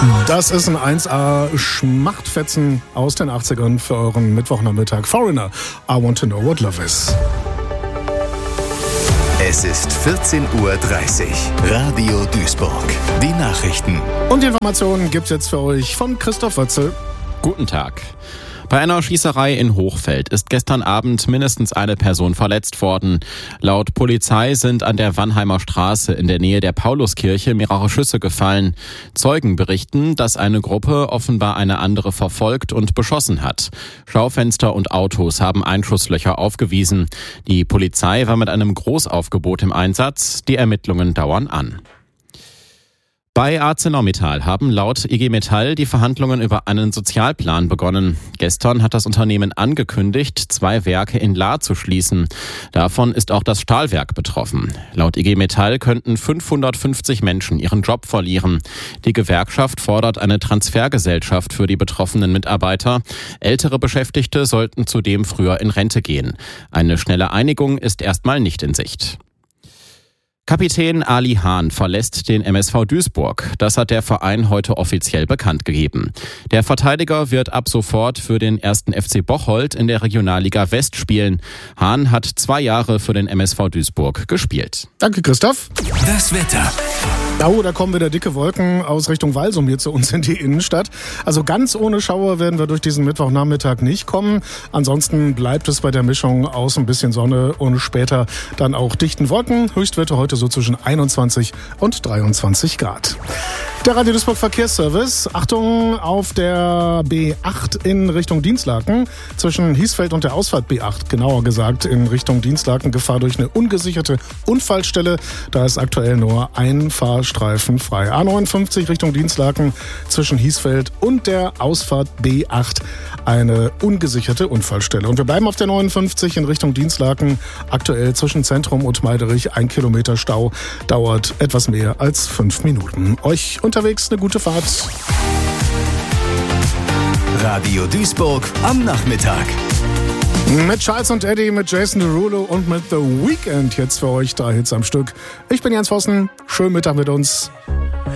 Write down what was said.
Das ist ein 1A-Schmachtfetzen aus den 80ern für euren Mittwochnachmittag. Foreigner, I Want to Know What Love Is. Es ist 14:30 Uhr. Radio Duisburg. Die Nachrichten. Und die Informationen gibt's jetzt für euch von Christoph Wötzel. Guten Tag. Bei einer Schießerei in Hochfeld ist gestern Abend mindestens eine Person verletzt worden. Laut Polizei sind an der Wannheimer Straße in der Nähe der Pauluskirche mehrere Schüsse gefallen. Zeugen berichten, dass eine Gruppe offenbar eine andere verfolgt und beschossen hat. Schaufenster und Autos haben Einschusslöcher aufgewiesen. Die Polizei war mit einem Großaufgebot im Einsatz. Die Ermittlungen dauern an. Bei ArcelorMittal haben laut IG Metall die Verhandlungen über einen Sozialplan begonnen. Gestern hat das Unternehmen angekündigt, 2 Werke in Lahr zu schließen. Davon ist auch das Stahlwerk betroffen. Laut IG Metall könnten 550 Menschen ihren Job verlieren. Die Gewerkschaft fordert eine Transfergesellschaft für die betroffenen Mitarbeiter. Ältere Beschäftigte sollten zudem früher in Rente gehen. Eine schnelle Einigung ist erstmal nicht in Sicht. Kapitän Ali Hahn verlässt den MSV Duisburg. Das hat der Verein heute offiziell bekannt gegeben. Der Verteidiger wird ab sofort für den 1. FC Bocholt in der Regionalliga West spielen. Hahn hat 2 Jahre für den MSV Duisburg gespielt. Danke, Christoph. Das Wetter. Oh, da kommen wieder dicke Wolken aus Richtung Walsum hier zu uns in die Innenstadt. Also ganz ohne Schauer werden wir durch diesen Mittwochnachmittag nicht kommen. Ansonsten bleibt es bei der Mischung aus ein bisschen Sonne und später dann auch dichten Wolken. Höchstwerte heute so zwischen 21 und 23 Grad. Der Radio Duisburg Verkehrsservice. Achtung auf der B8 in Richtung Dinslaken. Zwischen Hiesfeld und der Ausfahrt B8, genauer gesagt in Richtung Dinslaken. Gefahr durch eine ungesicherte Unfallstelle. Da ist aktuell nur ein Fahrstreifen frei. A59 Richtung Dinslaken zwischen Hiesfeld und der Ausfahrt B8 eine ungesicherte Unfallstelle. Und wir bleiben auf der 59 in Richtung Dinslaken. Aktuell zwischen Zentrum und Meiderich 1 Kilometer Stau. Dauert etwas mehr als 5 Minuten. Euch unterwegs eine gute Fahrt. Radio Duisburg am Nachmittag. Mit Charles und Eddie, mit Jason Derulo und mit The Weeknd jetzt für euch 3 Hits am Stück. Ich bin Jens Vossen. Schönen Mittag mit uns.